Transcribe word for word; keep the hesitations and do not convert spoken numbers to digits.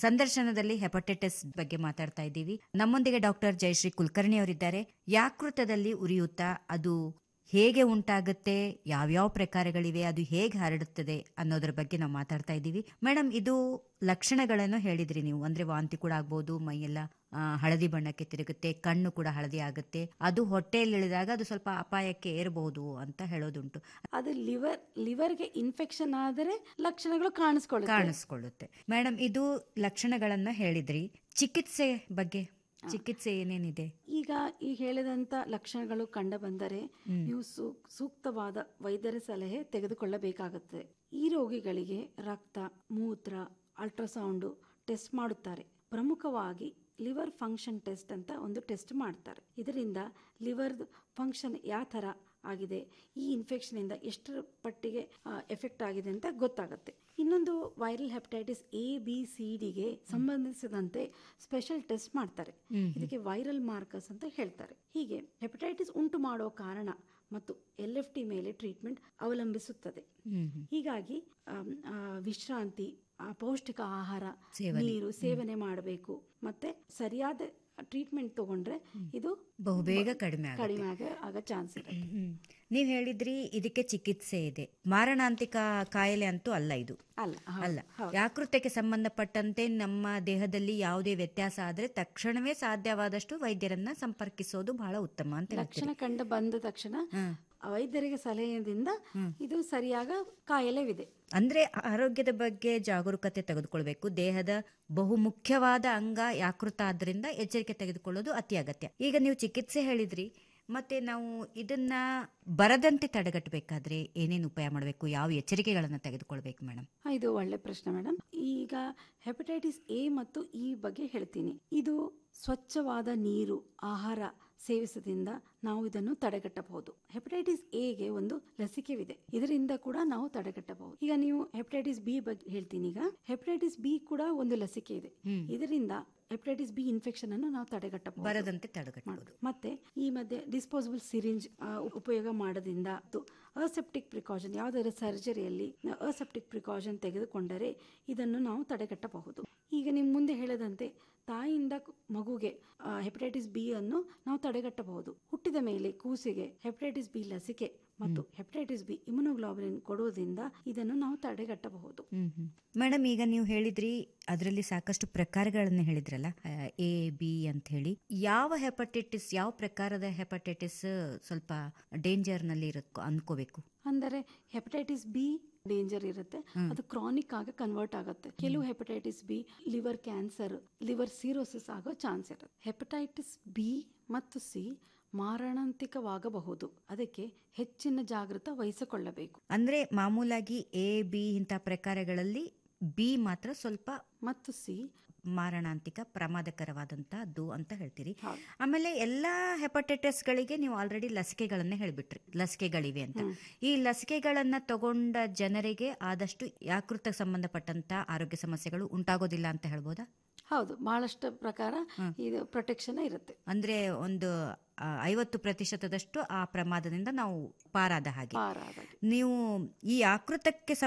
ಸಂದರ್ಶನದಲ್ಲಿ ಹೆಪಟೈಟಿಸ್ ಬಗ್ಗೆ ಮಾತಾಡ್ತಾ ಇದ್ದೀವಿ. ನಮ್ಮೊಂದಿಗೆ ಡಾಕ್ಟರ್ ಜಯಶ್ರೀ ಕುಲಕರ್ಣಿ ಅವರಿದ್ದಾರೆ. ಯಕೃತದಲ್ಲಿ ಉರಿಯೂತ ಅದು ಹೇಗೆ ಉಂಟಾಗುತ್ತೆ, ಯಾವ್ಯಾವ ಪ್ರಕಾರಗಳಿವೆ, ಅದು ಹೇಗೆ ಹರಡುತ್ತದೆ ಅನ್ನೋದ್ರ ಬಗ್ಗೆ ನಾವು ಮಾತಾಡ್ತಾ ಇದ್ದೀವಿ. ಮೇಡಮ್, ಇದು ಲಕ್ಷಣಗಳನ್ನು ಹೇಳಿದ್ರಿ ನೀವು. ಅಂದ್ರೆ ವಾಂತಿ ಕೂಡ ಆಗ್ಬಹುದು, ಮೈಯೆಲ್ಲ ಹಳದಿ ಬಣ್ಣಕ್ಕೆ ತಿರುಗುತ್ತೆ, ಕಣ್ಣು ಕೂಡ ಹಳದಿ ಆಗುತ್ತೆ, ಅದು ಹೊಟ್ಟೆಯಲ್ಲಿ ಇಳಿದಾಗ ಅದು ಸ್ವಲ್ಪ ಅಪಾಯಕ್ಕೆ ಏರಬಹುದು ಅಂತ ಹೇಳೋದುಂಟು. ಅದು ಲಿವರ್ ಲಿವರ್ಗೆ ಇನ್ಫೆಕ್ಷನ್ ಆದರೆ ಲಕ್ಷಣಗಳು ಕಾಣಿಸ್ಕೊಳ್ಳುತ್ತೆ ಕಾಣಿಸ್ಕೊಳ್ಳುತ್ತೆ ಮೇಡಮ್, ಇದು ಲಕ್ಷಣಗಳನ್ನ ಹೇಳಿದ್ರಿ. ಚಿಕಿತ್ಸೆ ಬಗ್ಗೆ ಚಿಕಿತ್ಸೆ ಏನೇನಿದೆ? ಈಗ ಈ ಹೇಳಿದಂತ ಲಕ್ಷಣಗಳು ಕಂಡು ಬಂದರೆ ನೀವು ಸೂಕ್ತವಾದ ವೈದ್ಯರ ಸಲಹೆ ತೆಗೆದುಕೊಳ್ಳಬೇಕಾಗುತ್ತದೆ. ಈ ರೋಗಿಗಳಿಗೆ ರಕ್ತ, ಮೂತ್ರ, ಅಲ್ಟ್ರಾಸೌಂಡ್ ಟೆಸ್ಟ್ ಮಾಡುತ್ತಾರೆ. ಪ್ರಮುಖವಾಗಿ ಲಿವರ್ ಫಂಕ್ಷನ್ ಟೆಸ್ಟ್ ಅಂತ ಒಂದು ಟೆಸ್ಟ್ ಮಾಡ್ತಾರೆ. ಇದರಿಂದ ಲಿವರ್ ಫಂಕ್ಷನ್ ಯಾವ ಥರ ಆಗಿದೆ, ಈ ಇನ್ಫೆಕ್ಷನ್ ಇಂದ ಎಷ್ಟರ ಪಟ್ಟಿಗೆ ಎಫೆಕ್ಟ್ ಆಗಿದೆ ಅಂತ ಗೊತ್ತಾಗುತ್ತೆ. ಇನ್ನೊಂದು viral hepatitis A B C ಡಿಗೆ ಸಂಬಂಧಿಸಿದಂತೆ ಸ್ಪೆಷಲ್ ಟೆಸ್ಟ್ ಮಾಡ್ತಾರೆ. ಇದಕ್ಕೆ ವೈರಲ್ ಮಾರ್ಕರ್ಸ್ ಅಂತ ಹೇಳ್ತಾರೆ. ಹೀಗೆ ಹೆಪಟೈಟಿಸ್ ಉಂಟು ಮಾಡೋ ಕಾರಣ ಮತ್ತು ಎಲ್ ಎಫ್ ಟಿ ಮೇಲೆ ಟ್ರೀಟ್ಮೆಂಟ್ ಅವಲಂಬಿಸುತ್ತದೆ. ಹೀಗಾಗಿ ವಿಶ್ರಾಂತಿ, ಪೌಷ್ಟಿಕ ಆಹಾರ, ನೀರು ಸೇವನೆ ಮಾಡಬೇಕು. ಮತ್ತೆ ಸರಿಯಾದ ಟ್ರೀಟ್ಮೆಂಟ್ ತಗೊಂಡ್ರೆ ಇದು ಬಹುಬೇಗ ಕಡಿಮೆ ಕಡಿಮೆ ಆಗ ಚಾನ್ಸ್ ಇದೆ. ನೀವು ಹೇಳಿದ್ರಿ ಇದಕ್ಕೆ ಚಿಕಿತ್ಸೆ ಇದೆ. ಮಾರಣಾಂತಿಕ ಕಾಯಿಲೆ ಅಂತೂ ಅಲ್ಲ ಇದು. ಅಲ್ಲ ಅಲ್ಲ ಯಕೃತಕ್ಕೆ ಸಂಬಂಧಪಟ್ಟಂತೆ ನಮ್ಮ ದೇಹದಲ್ಲಿ ಯಾವುದೇ ವ್ಯತ್ಯಾಸ ಆದ್ರೆ ತಕ್ಷಣವೇ ಸಾಧ್ಯವಾದಷ್ಟು ವೈದ್ಯರನ್ನ ಸಂಪರ್ಕಿಸೋದು ಬಹಳ ಉತ್ತಮ ಅಂತ. ಲಕ್ಷಣ ಕಂಡು ಬಂದ ತಕ್ಷಣ ವೈದ್ಯರಿಗೆ ಸಲಹೆಯಿಂದ ಇದು ಸರಿಯಾಗ ಕಾಯಿಲೆವಿದೆ. ಅಂದ್ರೆ ಆರೋಗ್ಯದ ಬಗ್ಗೆ ಜಾಗರೂಕತೆ ತೆಗೆದುಕೊಳ್ಬೇಕು. ದೇಹದ ಬಹು ಮುಖ್ಯವಾದ ಅಂಗ ಯಕೃತ ಆದ್ರಿಂದ ಎಚ್ಚರಿಕೆ ತೆಗೆದುಕೊಳ್ಳೋದು ಅತಿ ಅಗತ್ಯ. ಈಗ ನೀವು ಚಿಕಿತ್ಸೆ ಹೇಳಿದ್ರಿ, ಮತ್ತೆ ನಾವು ಇದನ್ನ ಬರದಂತೆ ತಡೆಗಟ್ಟಬೇಕಾದ್ರೆ ಏನೇನು ಉಪಾಯ ಮಾಡಬೇಕು, ಯಾವ ಎಚ್ಚರಿಕೆಗಳನ್ನ ತೆಗೆದುಕೊಳ್ಬೇಕು ಮೇಡಮ್? ಇದು ಒಳ್ಳೆ ಪ್ರಶ್ನೆ ಮೇಡಮ್. ಈಗ ಹೆಪಟೈಟಿಸ್ ಎ ಮತ್ತು ಇ ಬಗ್ಗೆ ಹೇಳ್ತೀನಿ. ಇದು ಸ್ವಚ್ಛವಾದ ನೀರು, ಆಹಾರ ಸೇವಿಸದಿಂದ ನಾವು ಇದನ್ನು ತಡೆಗಟ್ಟಬಹುದು. ಹೆಪಟೈಟಿಸ್ ಎಗೆ ಒಂದು ಲಸಿಕೆವಿದೆ, ಇದರಿಂದ ಕೂಡ ನಾವು ತಡೆಗಟ್ಟಬಹುದು. ಈಗ ನೀವು ಹೆಪಟೈಟಿಸ್ ಬಿ ಬಗ್ಗೆ ಹೇಳ್ತೀನಿ. ಈಗ ಹೆಪಟೈಟಿಸ್ ಬಿ ಕೂಡ ಒಂದು ಲಸಿಕೆ ಇದೆ, ಇದರಿಂದ ಹೆಪಟೈಟಿಸ್ ಬಿ ಇನ್ಫೆಕ್ಷನ್ ಅನ್ನು ನಾವು ತಡೆಗಟ್ಟಬಹುದು, ಬರದಂತೆ ತಡೆಗಟ್ಟಬಹುದು. ಮತ್ತೆ ಈ ಮಧ್ಯೆ ಡಿಸ್ಪೋಸಬಲ್ ಸಿರಿಂಜ್ ಉಪಯೋಗ ಮಾಡೋದ್ರಿಂದ, ಅಸೆಪ್ಟಿಕ್ ಪ್ರಿಕಾಷನ್, ಯಾವುದಾದ್ರೂ ಸರ್ಜರಿಯಲ್ಲಿ ಅಸೆಪ್ಟಿಕ್ ಪ್ರಿಕಾಷನ್ ತೆಗೆದುಕೊಂಡರೆ ಇದನ್ನು ನಾವು ತಡೆಗಟ್ಟಬಹುದು. ಈಗ ನಿಮ್ ಮುಂದೆ ಹೇಳದಂತೆ ತಾಯಿಯಿಂದ ಮಗುಗೆ ಹೆಪಟೈಟಿಸ್ ಬಿ ಅನ್ನು ನಾವು ತಡೆಗಟ್ಟಬಹುದು. ಹುಟ್ಟಿದ ಮೇಲೆ ಕೂಸಿಗೆ ಹೆಪಟೈಟಿಸ್ ಬಿ ಲಸಿಕೆ ಮತ್ತು ಹೆಪಟೈಟಿಸ್ ಬಿ ಇಮ್ಯುನೋಗ್ಲೋಬುಲಿನ್ ಕೊಡುವುದರಿಂದ ಇದನ್ನು ನಾವು ತಡೆಗಟ್ಟಬಹುದು. ಮೇಡಮ್, ಈಗ ನೀವು ಹೇಳಿದ್ರಿ ಅದರಲ್ಲಿ ಸಾಕಷ್ಟು ಪ್ರಕಾರಗಳನ್ನ ಹೇಳಿದ್ರಲ್ಲ, ಎ ಬಿ ಅಂತ ಹೇಳಿ. ಯಾವ ಹೆಪಟೈಟಿಸ್, ಯಾವ ಪ್ರಕಾರದ ಹೆಪಟೈಟಿಸ್ ಸ್ವಲ್ಪ ಡೇಂಜರ್ ನಲ್ಲಿ ಇರುತ್ತೆ ಅನ್ಕೋಬೇಕು? ಅಂದರೆ ಹೆಪಟೈಟಿಸ್ ಬಿ ಡೇಂಜರ್ ಇರುತ್ತೆ, ಅದು ಕ್ರಾನಿಕ್ ಆಗಿ ಕನ್ವರ್ಟ್ ಆಗುತ್ತೆ. ಕೆಲವು hepatitis B liver cancer, liver cirrhosis ಆಗೋ ಚಾನ್ಸ್ ಇರುತ್ತೆ. ಹೆಪಟೈಟಿಸ್ ಬಿ ಮತ್ತು ಸಿ ಮಾರಣಾಂತಿಕವಾಗಬಹುದು, ಅದಕ್ಕೆ ಹೆಚ್ಚಿನ ಜಾಗೃತ ವಹಿಸಿಕೊಳ್ಳಬೇಕು. ಅಂದ್ರೆ ಮಾಮೂಲಾಗಿ ಎ ಬಿ ಇಂಥ ಪ್ರಕಾರಗಳಲ್ಲಿ ಬಿ ಮಾತ್ರ ಸ್ವಲ್ಪ ಮತ್ತು ಸಿ ಮಾರಣಾಂತಿಕ ಪ್ರಮಾದಕರವಾದಂತಹದ್ದು ಅಂತ ಹೇಳ್ತೀರಿ. ಆಮೇಲೆ ಎಲ್ಲಾ ಹೆಪಟೈಟಿಸ್ ಗಳಿಗೆ ನೀವು ಆಲ್ರೆಡಿ ಲಸಿಕೆಗಳನ್ನ ಹೇಳ್ಬಿಟ್ರಿ, ಲಸಿಕೆಗಳಿವೆ ಅಂತ. ಈ ಲಸಿಕೆಗಳನ್ನ ತಗೊಂಡ ಜನರಿಗೆ ಆದಷ್ಟು ಯಕೃತಕ್ಕೆ ಸಂಬಂಧಪಟ್ಟಂತ ಆರೋಗ್ಯ ಸಮಸ್ಯೆಗಳು ಉಂಟಾಗೋದಿಲ್ಲ ಅಂತ ಹೇಳ್ಬೋದಾ? ಹೌದು, ಬಹಳಷ್ಟು ಪ್ರಕಾರ ಇದು ಪ್ರೊಟೆಕ್ಷನ್ ಇರುತ್ತೆ. ಅಂದ್ರೆ ಒಂದು ಐವತ್ತು ಪ್ರತಿಶತದಷ್ಟು ಆ ಪ್ರಮಾದದಿಂದ ನಾವು ಪಾರಾದ ಹಾಗೆ. ನೀವು ಈ ಯಕೃತಕ್ಕೆ